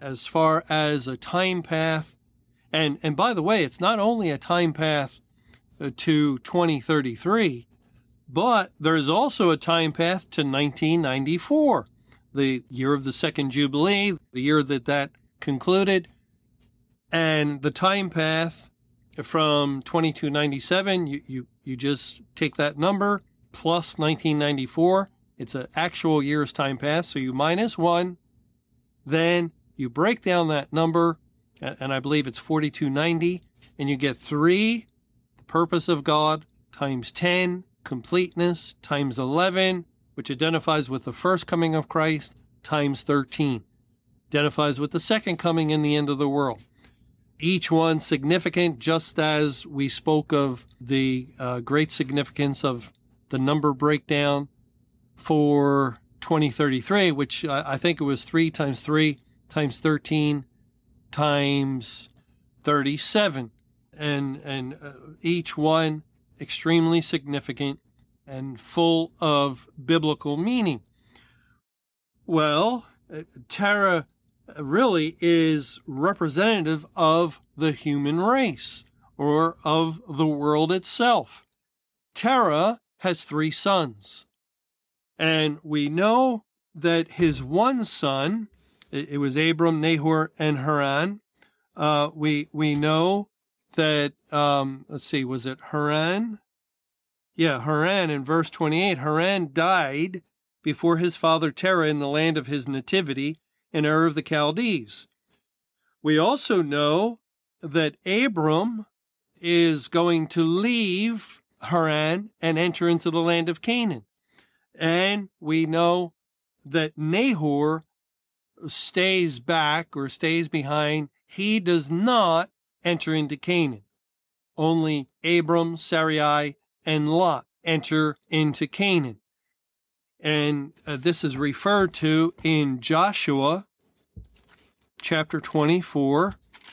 as far as a time path. And by the way, it's not only a time path to 2033, but there's also a time path to 1994, the year of the Second Jubilee, the year that concluded. And the time path from 2297, you just take that number plus 1994. It's an actual year's time path. So you minus 1, then you break down that number, and I believe it's 4290, and you get 3, the purpose of God, times 10, completeness, times 11, which identifies with the first coming of Christ, times 13, identifies with the second coming in the end of the world. Each one significant, just as we spoke of the great significance of the number breakdown for 2033, which I think it was 3 times 3 times 13 times 37. And each one extremely significant and full of biblical meaning. Well, Terah really is representative of the human race or of the world itself. Terah has 3 sons. And we know that his one son, it was Abram, Nahor, and Haran. We know that, was it Haran? Yeah, Haran in verse 28. Haran died before his father Terah in the land of his nativity in Ur of the Chaldees. We also know that Abram is going to leave Haran and enter into the land of Canaan. And we know that Nahor stays back or stays behind. He does not enter into Canaan. Only Abram, Sarai, and Lot enter into Canaan. And this is referred to in Joshua chapter 24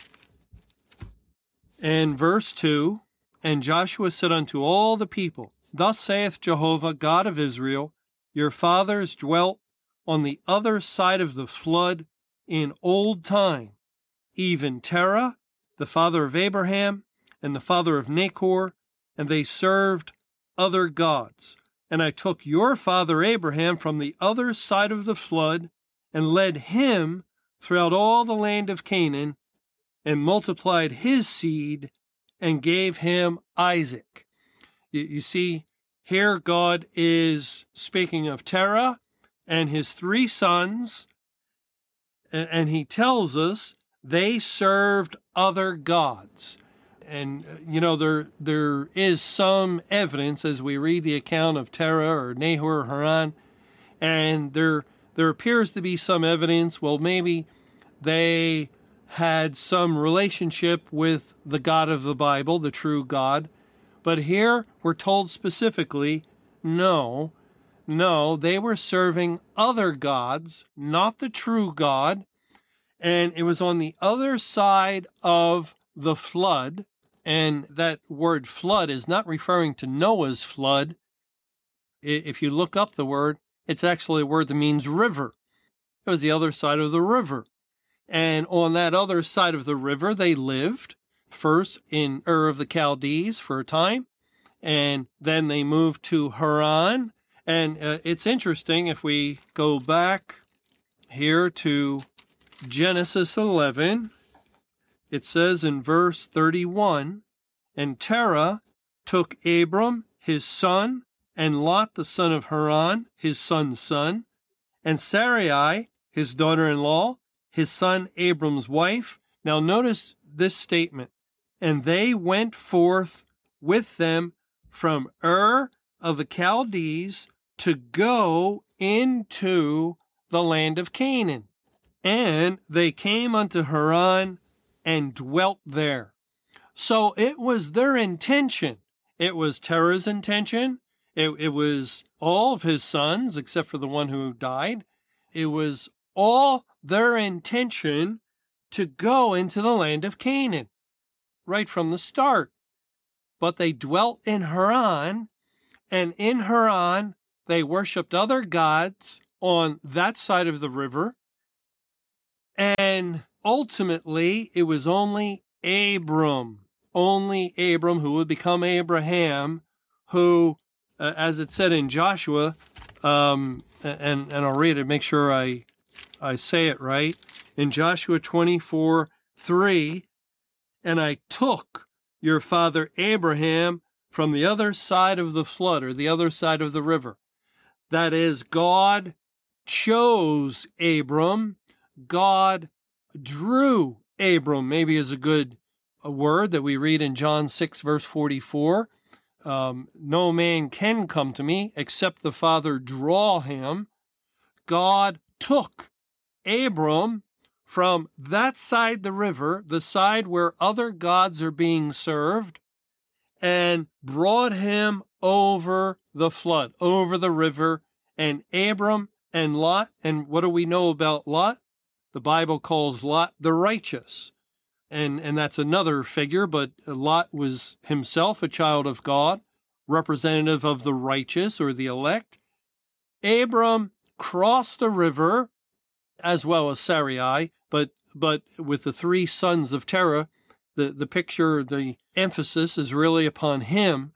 and verse 2. And Joshua said unto all the people, Thus saith Jehovah, God of Israel, your fathers dwelt on the other side of the flood in old time, even Terah, the father of Abraham, and the father of Nachor, and they served other gods. And I took your father Abraham from the other side of the flood, and led him throughout all the land of Canaan, and multiplied his seed, and gave him Isaac. You see, here God is speaking of Terah and his 3 sons, and he tells us they served other gods. And, there is some evidence as we read the account of Terah or Nahor or Haran, and there appears to be some evidence, well, maybe they had some relationship with the God of the Bible, the true God. But here we're told specifically, no, they were serving other gods, not the true God. And it was on the other side of the flood. And that word flood is not referring to Noah's flood. If you look up the word, it's actually a word that means river. It was the other side of the river. And on that other side of the river, they lived first in Ur of the Chaldees for a time, and then they moved to Haran. And it's interesting, if we go back here to Genesis 11, it says in verse 31, And Terah took Abram, his son, and Lot, the son of Haran, his son's son, and Sarai, his daughter-in-law, his son Abram's wife. Now notice this statement. And they went forth with them from Ur of the Chaldees to go into the land of Canaan. And they came unto Haran and dwelt there. So it was their intention. It was Terah's intention. It was all of his sons, except for the one who died. It was all their intention to go into the land of Canaan right from the start. But they dwelt in Haran, and in Haran they worshipped other gods on that side of the river. And ultimately, it was only Abram who would become Abraham, who, as it said in Joshua, and I'll read it, make sure I say it right. In Joshua 24:3, and I took your father Abraham from the other side of the flood, or the other side of the river. That is, God chose Abram. God drew Abram, maybe is a word that we read in John 6, verse 44. No man can come to me except the Father draw him. God took Abram from that side the river, the side where other gods are being served, and brought him over the flood, over the river. And Abram and Lot, and what do we know about Lot? The Bible calls Lot the righteous. And that's another figure, but Lot was himself a child of God, representative of the righteous or the elect. Abram crossed the river, as well as Sarai, but with the three sons of Terah, the picture, the emphasis is really upon him.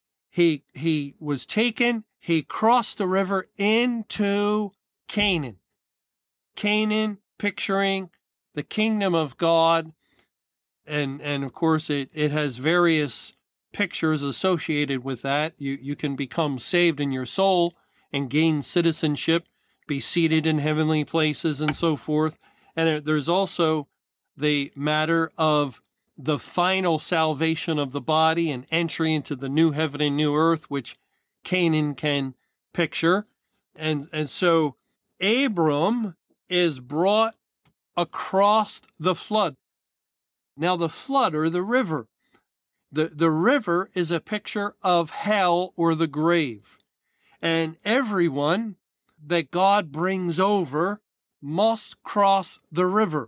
He was taken, he crossed the river into Canaan. Canaan picturing the kingdom of God. And of course, it has various pictures associated with that. You can become saved in your soul and gain citizenship, be seated in heavenly places and so forth. And there's also the matter of the final salvation of the body and entry into the new heaven and new earth, which Canaan can picture. And so Abram is brought across the flood. Now, the flood, or the river, the river is a picture of hell or the grave. And everyone that God brings over must cross the river.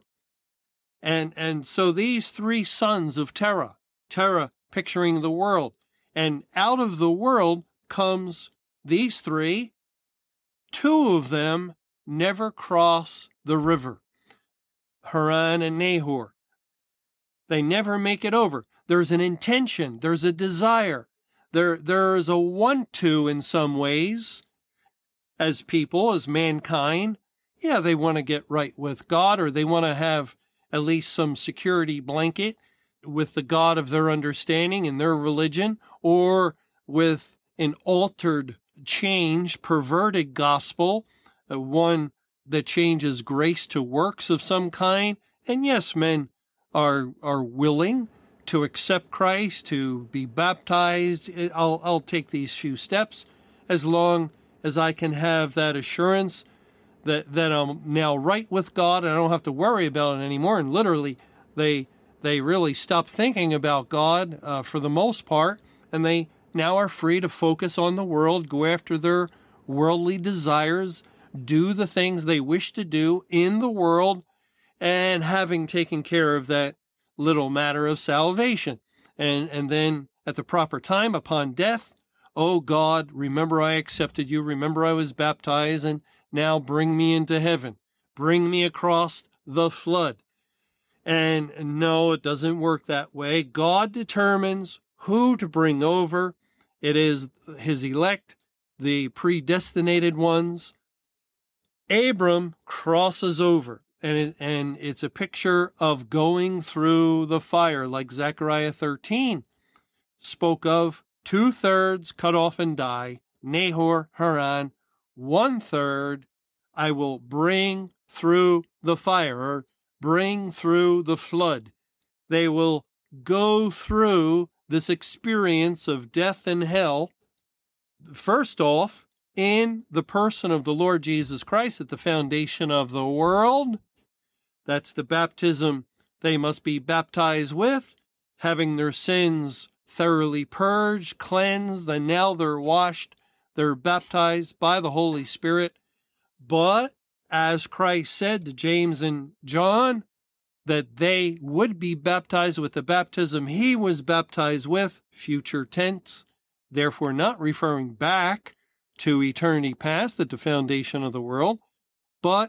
And so these three sons of Terah picturing the world, and out of the world comes these three. Two of them never cross the river, Haran and Nahor. They never make it over. There's an intention. There's a desire. There's a want to in some ways as people, as mankind. Yeah, they want to get right with God, or they want to have at least some security blanket with the God of their understanding and their religion, or with an altered, changed, perverted gospel, one that changes grace to works of some kind. And yes, men are willing to accept Christ, to be baptized. I'll take these few steps as long as I can have that assurance that I'm now right with God and I don't have to worry about it anymore. And literally, they really stop thinking about God for the most part, and they now are free to focus on the world, go after their worldly desires, do the things they wish to do in the world, and having taken care of that little matter of salvation. And then at the proper time, upon death, oh God, remember I accepted you, remember I was baptized, and now bring me into heaven. Bring me across the flood. And no, it doesn't work that way. God determines who to bring over. It is his elect, the predestinated ones. Abram crosses over. And it's a picture of going through the fire, like Zechariah 13 spoke of. 2/3 cut off and die. Nahor, Haran, 1/3 I will bring through the fire, or bring through the flood. They will go through this experience of death and hell, first off, in the person of the Lord Jesus Christ at the foundation of the world. That's the baptism they must be baptized with, having their sins thoroughly purged, cleansed, and now they're washed, they're baptized by the Holy Spirit. But as Christ said to James and John, that they would be baptized with the baptism he was baptized with, future tense, therefore not referring back to eternity past at the foundation of the world, but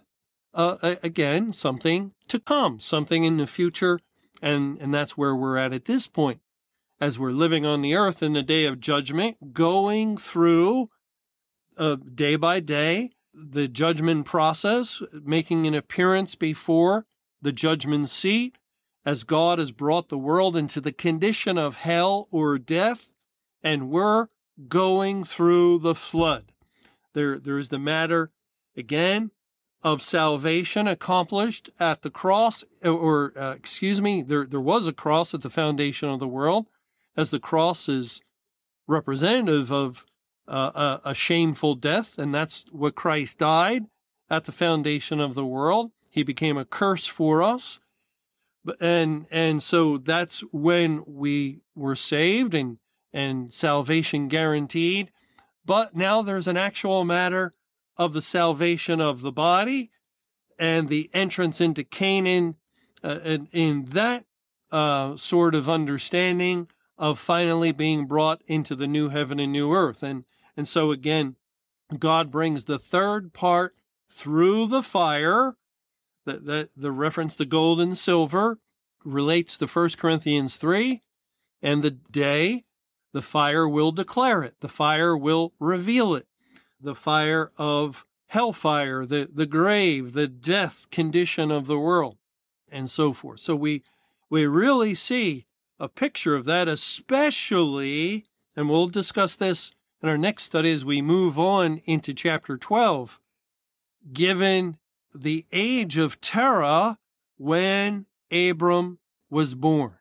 again, something to come, something in the future, and that's where we're at this point. As we're living on the earth in the day of judgment, going through day by day the judgment process, making an appearance before the judgment seat, as God has brought the world into the condition of hell or death, and we're going through the flood. There's the matter, again, of salvation accomplished at the cross, there was a cross at the foundation of the world, as the cross is representative of a shameful death, and that's what Christ died at the foundation of the world. He became a curse for us, and so that's when we were saved and salvation guaranteed. But now there's an actual matter of the salvation of the body and the entrance into Canaan, and in that sort of understanding of finally being brought into the new heaven and new earth. And so again, God brings the third part through the fire. The reference to gold and silver relates to 1 Corinthians 3, and the day, the fire will declare it. The fire will reveal it. The fire of hellfire, the grave, the death condition of the world, and so forth. So we really see a picture of that, especially, and we'll discuss this in our next study as we move on into chapter 12, given the age of Terah when Abram was born.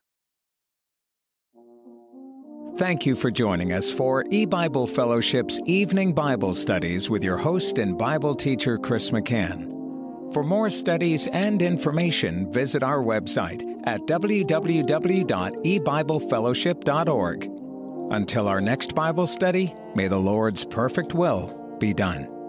Thank you for joining us for eBible Fellowship's Evening Bible Studies with your host and Bible teacher, Chris McCann. For more studies and information, visit our website at www.ebiblefellowship.org. Until our next Bible study, may the Lord's perfect will be done.